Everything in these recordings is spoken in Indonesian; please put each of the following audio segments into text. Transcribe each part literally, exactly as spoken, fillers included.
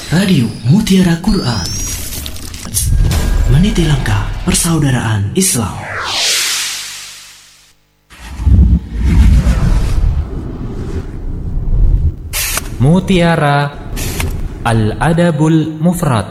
Radio Mutiara Quran, meniti langkah persaudaraan Islam. Mutiara Al-Adabul Mufrad.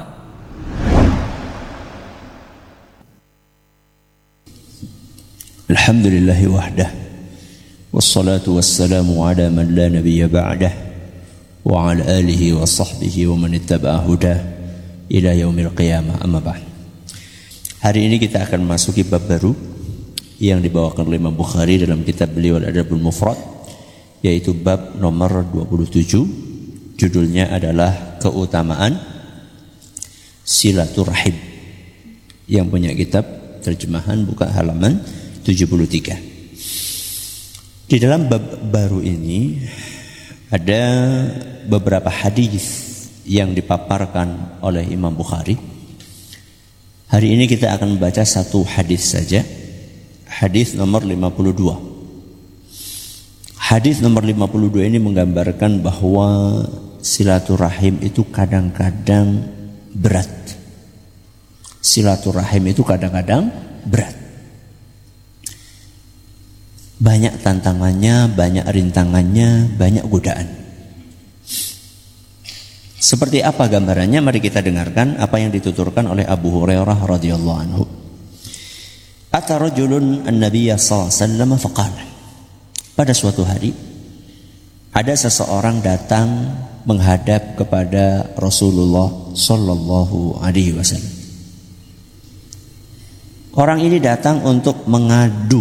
Alhamdulillahi wahdah, wassalatu wassalamu ala man la nabiyya ba'dah, wa ala alihi wa sahbihi wa man ittaba'a hudah ila yaumil qiyamah, amma ba'd. Hari ini kita akan masuki bab baru yang dibawakan oleh Imam Bukhari dalam kitab beliau Al-Adabul Mufrad, yaitu bab nomor dua puluh tujuh. Judulnya adalah keutamaan silaturahim. Yang punya kitab terjemahan buka halaman tujuh puluh tiga. Di dalam bab baru ini ada beberapa hadis yang dipaparkan oleh Imam Bukhari. Hari ini kita akan membaca satu hadis saja. Hadis nomor lima puluh dua. Hadis nomor lima puluh dua ini menggambarkan bahwa silaturahim itu kadang-kadang berat. Silaturahim itu kadang-kadang berat. Banyak tantangannya, banyak rintangannya, banyak godaan. Seperti apa gambarannya? Mari kita dengarkan apa yang dituturkan oleh Abu Hurairah radhiyallahu anhu. Ata rajulun an-nabiyya sallallahu alaihi wasallam faqala. Pada suatu hari ada seseorang datang menghadap kepada Rasulullah sallallahu alaihi wasallam. Orang ini datang untuk mengadu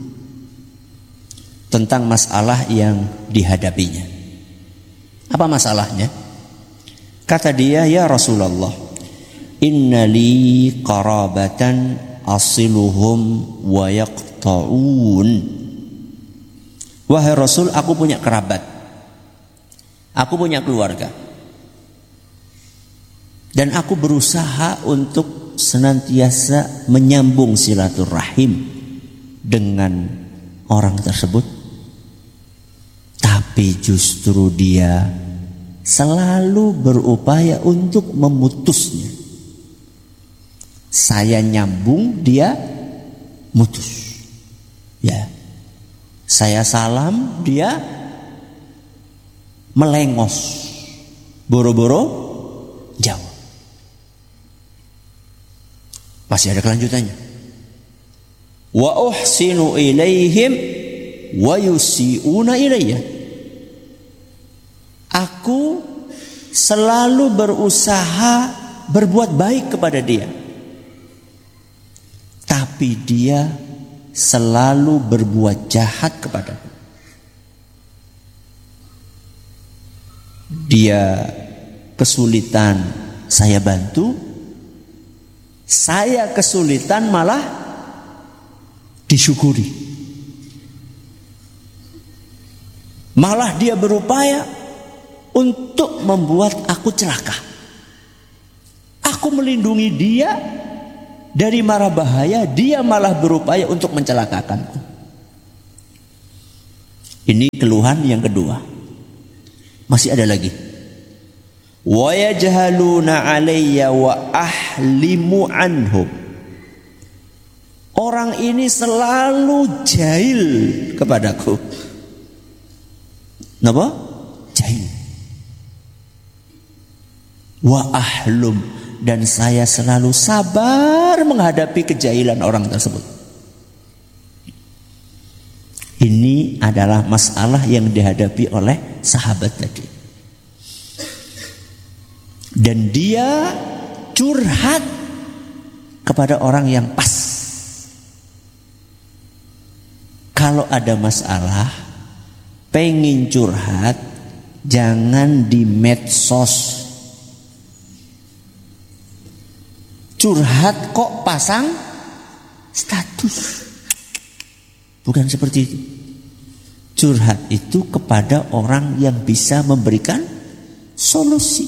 tentang masalah yang dihadapinya. Apa masalahnya? Kata dia, ya Rasulullah, inna li qarabatan asiluhum wa yaqta'un. Wahai Rasul, aku punya kerabat, aku punya keluarga, dan aku berusaha untuk senantiasa menyambung silaturahim dengan orang tersebut, tapi justru dia selalu berupaya untuk memutusnya. Saya nyambung, dia mutus. Ya, saya salam, dia melengos, boro-boro jawab. Masih ada kelanjutannya. Wa uhsinu ilaihim wa yusi'una ilayya. Aku selalu berusaha berbuat baik kepada dia, tapi dia selalu berbuat jahat kepadaku. Dia kesulitan, saya bantu. Saya kesulitan, malah disyukuri. Malah dia berupaya untuk membuat aku celaka. Aku melindungi dia dari mara bahaya, dia malah berupaya untuk mencelakakanku. Ini keluhan yang kedua. Masih ada lagi. Wa yajhaluna alayya wa ahlimu anhum. Orang ini selalu jahil kepadaku. Napa? Jahil. Wa ahlum, dan saya selalu sabar menghadapi kejahilan orang tersebut. Ini adalah masalah yang dihadapi oleh sahabat tadi. Dan dia curhat kepada orang yang pas. Kalau ada masalah, pengen curhat, jangan di medsos. Curhat kok pasang status. Bukan seperti itu. Curhat itu kepada orang yang bisa memberikan solusi.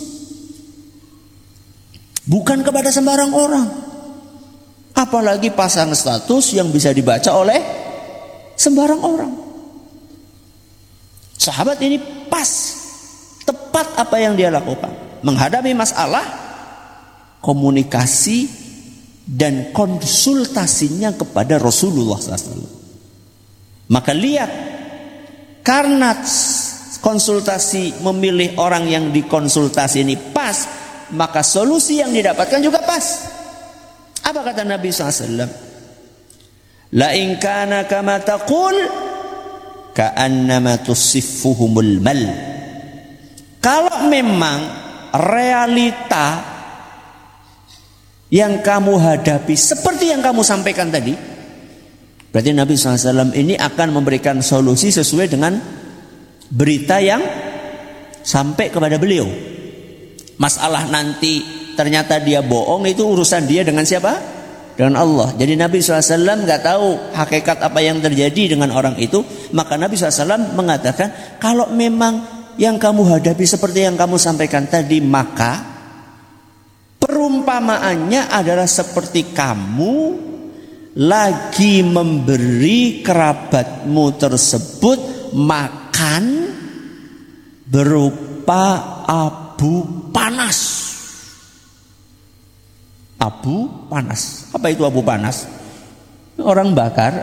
Bukan kepada sembarang orang. Apalagi pasang status yang bisa dibaca oleh sembarang orang. Sahabat ini pas, tepat apa yang dia lakukan. menghadapi masalah, komunikasi dan konsultasinya kepada Rasulullah shallallahu alaihi wasallam. Maka lihat, karena konsultasi memilih orang yang dikonsultasi ini pas, maka solusi yang didapatkan juga pas. Apa kata Nabi shallallahu alaihi wasallam? La in kana kama taqul ka'annama tusiffuhumul mal. Kalau memang realita yang kamu hadapi seperti yang kamu sampaikan tadi, berarti Nabi shallallahu alaihi wasallam ini akan memberikan solusi sesuai dengan berita yang sampai kepada beliau. Masalah nanti ternyata dia bohong, itu urusan dia dengan siapa? Dengan Allah. Jadi Nabi shallallahu alaihi wasallam gak tahu hakikat apa yang terjadi dengan orang itu. Maka Nabi shallallahu alaihi wasallam mengatakan, kalau memang yang kamu hadapi seperti yang kamu sampaikan tadi, maka perumpamaannya adalah seperti kamu lagi memberi kerabatmu tersebut makan berupa abu panas. Abu panas. Apa itu abu panas? Orang bakar,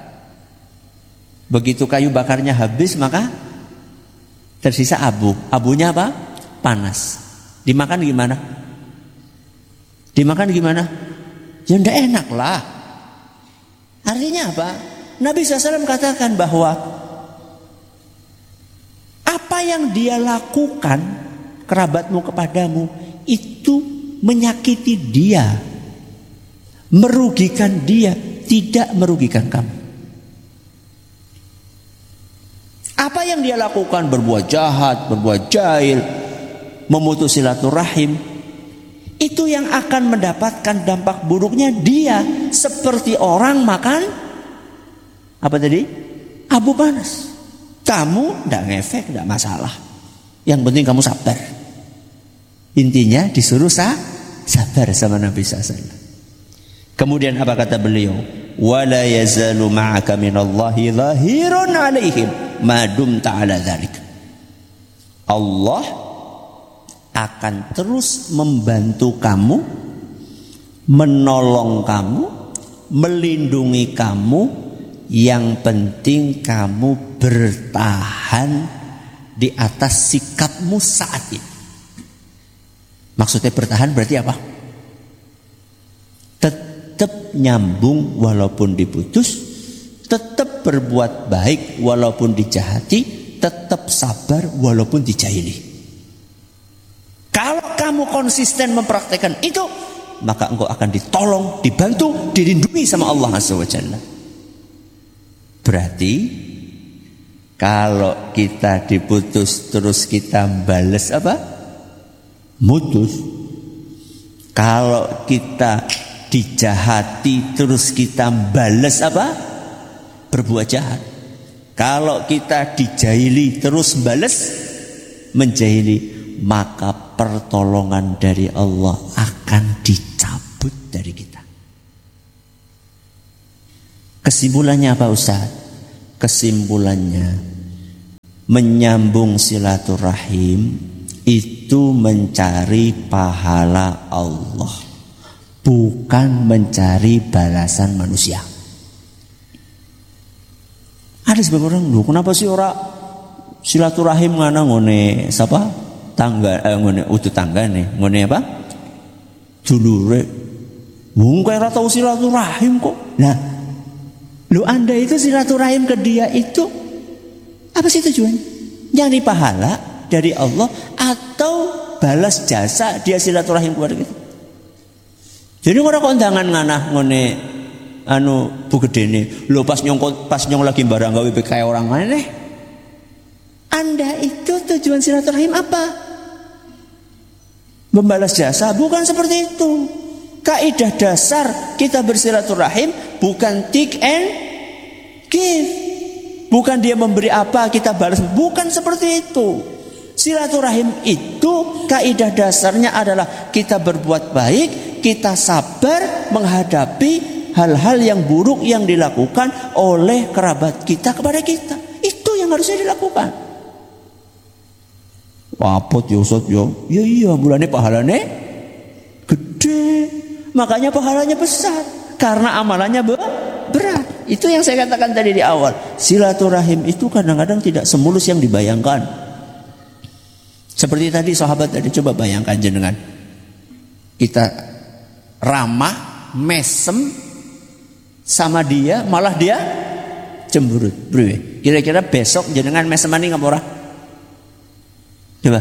begitu kayu bakarnya habis maka tersisa abu. Abunya apa? Panas. Dimakan gimana? Dimakan gimana? Ya tidak enak lah. Artinya apa? Nabi shallallahu alaihi wasallam katakan bahwa apa yang dia lakukan kerabatmu kepadamu itu menyakiti dia, merugikan dia, tidak merugikan kamu. Apa yang dia lakukan, berbuat jahat, berbuat jahil, memutus silaturahim, itu yang akan mendapatkan dampak buruknya dia, seperti orang makan apa tadi? Abu panas. Kamu tidak ngefek, tidak masalah. Yang penting kamu sabar. Intinya disuruh sah, sabar sama Nabi shallallahu alaihi wasallam. Kemudian apa kata beliau? Wala yazalu ma'aka minallahi zahirun alaihim ma dumta ala dzalik. Allah akan terus membantu kamu, menolong kamu, melindungi kamu. Yang penting kamu bertahan di atas sikapmu saat ini. Maksudnya bertahan berarti apa? Tetap nyambung walaupun diputus, tetap berbuat baik walaupun dijahati, tetap sabar walaupun dijahili. Kalau kamu konsisten mempraktekkan itu, maka engkau akan ditolong, dibantu, dilindungi sama Allah azza wa jalla. Berarti kalau kita diputus terus kita balas apa? Mutus. Kalau kita dijahati terus kita balas apa? Berbuat jahat. Kalau kita dijahili terus balas menjahili, maka pertolongan dari Allah akan dicabut dari kita. Kesimpulannya apa Ustaz? Kesimpulannya, menyambung silaturahim itu mencari pahala Allah, bukan mencari balasan manusia. Ada sebagian orang, loh kenapa sih orang silaturahim ngana ngone siapa? Tangga eh, ngone utuh tangga nih, ngone apa? Dulure. Wong kaya ora tau silaturahim kok. Nah, lu Anda itu silaturahim ke dia itu apa sih tujuannya? Nyari pahala dari Allah atau balas jasa dia silaturahim kepada kita? Jadi orang kondangan nganah ngone anu bu gedene, lu pas nyong pas nyong lagi barang gawe kayak orang aneh. Anda itu tujuan silaturahim apa? Membalas jasa? Bukan seperti itu. Kaidah dasar kita bersilaturahim bukan take and give. Bukan dia memberi apa kita balas, bukan seperti itu. Silaturahim itu kaidah dasarnya adalah kita berbuat baik, kita sabar menghadapi hal-hal yang buruk yang dilakukan oleh kerabat kita kepada kita. Itu yang harusnya dilakukan. Wapot yo Ustaz yo. Ya iya, mulane pahalane gede. Makanya pahalanya besar karena amalannya berat. Itu yang saya katakan tadi di awal. Silaturahim itu kadang-kadang tidak semulus yang dibayangkan. Seperti tadi sahabat tadi, coba bayangkan jenengan. Kita ramah, mesem sama dia, malah dia cemberut. Kira-kira besok jenengan mesemani ngapa ora? Coba.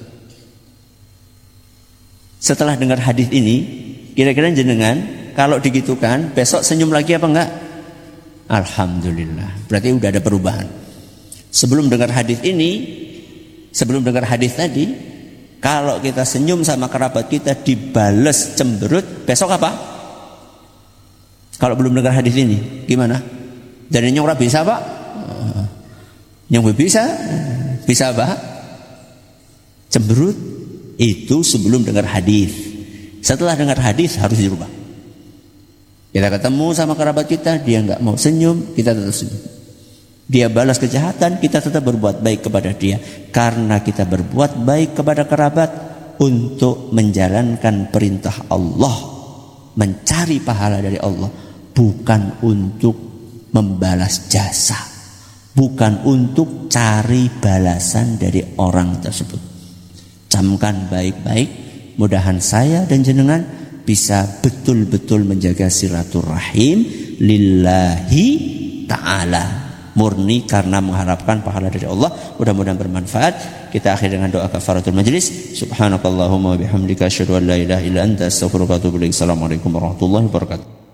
Setelah dengar hadis ini, kira-kira jenengan kalau digitukan besok senyum lagi apa enggak? Alhamdulillah. Berarti udah ada perubahan. Sebelum dengar hadis ini, sebelum dengar hadis tadi, kalau kita senyum sama kerabat kita dibales cemberut, besok apa? Kalau belum dengar hadis ini, gimana? Jadi nyong ora bisa, Pak? Nyong bisa? Bisa apa? Cemberut itu sebelum dengar hadis. Setelah dengar hadis harus dirubah. Kita ketemu sama kerabat kita, dia enggak mau senyum, kita tetap senyum. Dia balas kejahatan, kita tetap berbuat baik kepada dia. Karena kita berbuat baik kepada kerabat untuk menjalankan perintah Allah, mencari pahala dari Allah, bukan untuk membalas jasa, bukan untuk cari balasan dari orang tersebut. Camkan baik-baik, mudahan saya dan jenengan bisa betul-betul menjaga silaturahim lillahi ta'ala, murni karena mengharapkan pahala dari Allah. Mudah-mudahan bermanfaat. Kita akhiri dengan doa kafaratul majlis. Subhanakallahumma wa bihamdika asyhadu an la ilaha illa anta astaghfiruka wa atubu ilaik. Assalamualaikum warahmatullahi wabarakatuh.